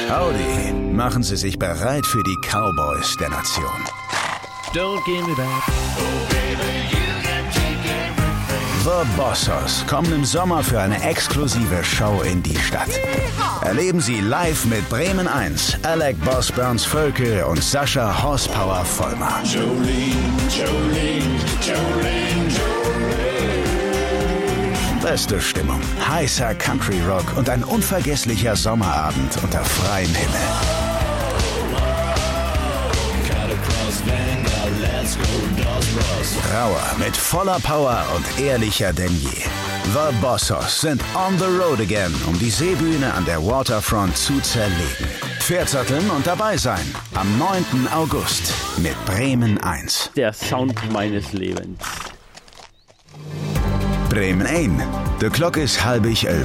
Howdy, machen Sie sich bereit für die Cowboys der Nation. Don't give me that. The Bossos kommen im Sommer für eine exklusive Show in die Stadt. Erleben Sie live mit Bremen 1, Alec Boss Burns Völkel und Sascha Horsepower Vollmer. Beste Stimmung, heißer Country Rock und ein unvergesslicher Sommerabend unter freiem Himmel. Rauer mit voller Power und ehrlicher denn je. The Bossos sind on the road again, um die Seebühne an der Waterfront zu zerlegen. Pferdsatteln und dabei sein. Am 9. August mit Bremen 1. Der Sound meines Lebens. Bremen 1. De Klok is 10:30.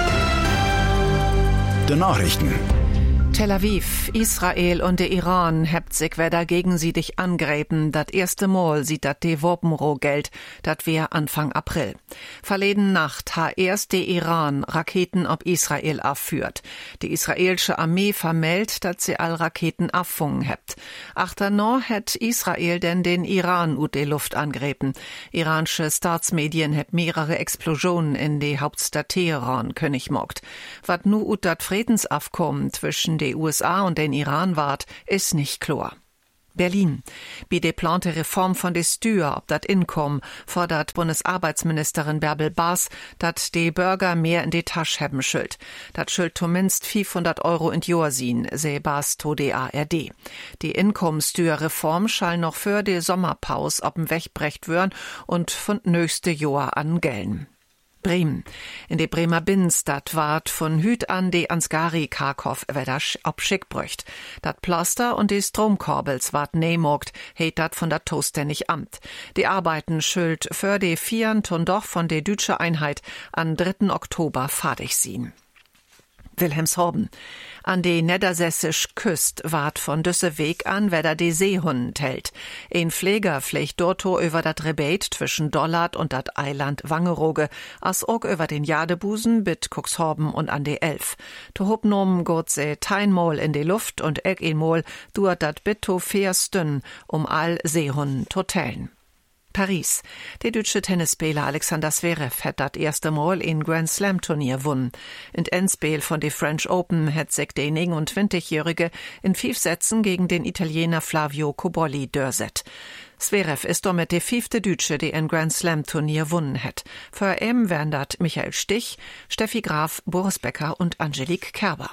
De Nachrichten. Tel Aviv, Israel und der Iran hebt sich wer gegen sie dich angräben. Dat erste Mal sieht dat de Wapenrohgeld, dat wär Anfang April. Verleden Nacht ha erst der Iran Raketen ob Israel abführt. Die israelische Armee vermeldet, dat sie all Raketen abfungen hebt. Achternor het Israel denn den Iran ut de Luft angräben. Iranische Staatsmedien hebt mehrere Explosionen in die Hauptstadt Teheran König mogt. Wat nu ut dat Friedensabkommen zwischen die USA und den Iran wart, ist nicht klar. Berlin. Bei der plante Reform von der Steuer ob dat Inkommen fordert Bundesarbeitsministerin Bärbel Baas, dat die Bürger mehr in die Tasche haben schuld. Dat schuld zumindest 500 Euro in Jahr sin, seh Baas to de ARD. Die Inkommenssteuerreform schall noch für die Sommerpause ob'n Weg brecht würden und von nächste Jahr an gelten. Bremen. In de Bremer Binnenstadt ward von Hüt an de Ansgari Karkow wedder ob Schickbrücht. Dat Plaster und die Stromkorbels ward nemogt, heit dat von dat Toastännig Amt. Die Arbeiten schuld für de Vieren und doch von de dütsche Einheit an 3. Oktober fertig sin. Wilhelmshaven. An de niedersässisch Küst ward von düsse Weg an, wer de Seehunden hält. Ein Pfleger pflegt dorto über dat Rebate zwischen Dollard und dat Eiland Wangerooge, as ook über den Jadebusen bit Cuxhaven und an de Elf. To hopnomen got se teinmol in de Luft und einmal duert dat bit to 4 Stunden, all Seehunden to tellen. Paris. Der deutsche Tennisspieler Alexander Zverev hat das erste Mal in Grand Slam Turnier gewonnen. In Endspiel von der French Open hat sich der 29-Jährige in 5 Sätzen gegen den Italiener Flavio Cobolli dörset. Zverev ist damit der 5. Deutsche, der in Grand Slam Turnier gewonnen hat. Für ihn wären das Michael Stich, Steffi Graf, Boris Becker und Angelique Kerber.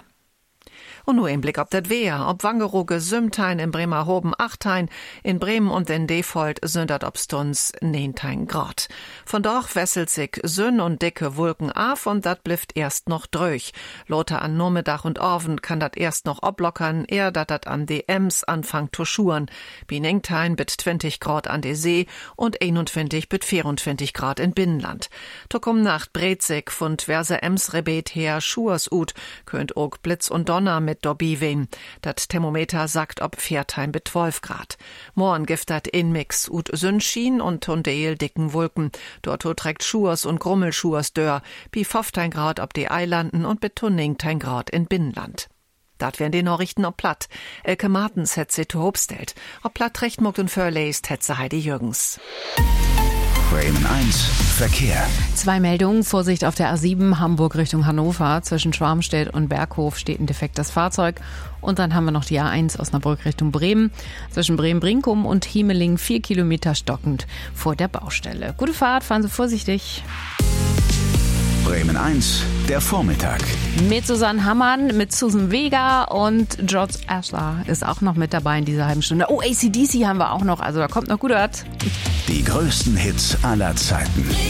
Und nur ein Blick ob das Wehr, ob Wangerooge 7 in Bremerhoven 8, in Bremen und in Defold sind dat obstuns 9 Grad. Von dort wesselt sich Sünn und dicke Wolken auf und dat blifft erst noch dröch. Lothar an Nachmittag und Abend kann dat erst noch oblockern, eher dat an de Ems anfangt zu schuren. Bi Nengtein bit 20 Grad an de See und 21 bit 24 Grad in Binnenland. Tokum Nacht Brezig von Tverse Ems Rebet her Schurs ut, könnt ook Blitz und Donner mit Dobby wehen. Dat Thermometer sagt ob 14 bis 12 Grad. Morgen gibt dat Inmix ut Sonnenschein und Tondeel dicken Wolken. Dort trägt Schurs und Grummelschurs dör, bi 15 Grad ob die Eilanden und bis 19 Grad in Binnenland. Dat wären die Nachrichten ob Platt. Elke Martens het se to hobstellt. Ob Platt recht mogt und verläst, het se Heidi Jürgens. Bremen 1 Verkehr. 2 Meldungen. Vorsicht auf der A7 Hamburg Richtung Hannover. Zwischen Schwarmstedt und Berghof steht ein defektes Fahrzeug. Und dann haben wir noch die A1 Osnabrück Richtung Bremen. Zwischen Bremen-Brinkum und Hiemeling 4 Kilometer stockend vor der Baustelle. Gute Fahrt, fahren Sie vorsichtig. Bremen 1, der Vormittag. Mit Susanne Hammann, mit Susan Vega und George Ashler ist auch noch mit dabei in dieser halben Stunde. Oh, AC/DC haben wir auch noch, also da kommt noch gut was. Die größten Hits aller Zeiten.